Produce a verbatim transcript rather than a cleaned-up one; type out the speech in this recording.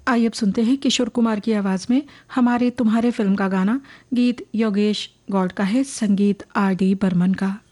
आइए अब सुनते हैं किशोर कुमार की आवाज में हमारे तुम्हारे फिल्म का गाना। गीत योगेश गौड़ का है, संगीत आर डी बर्मन का।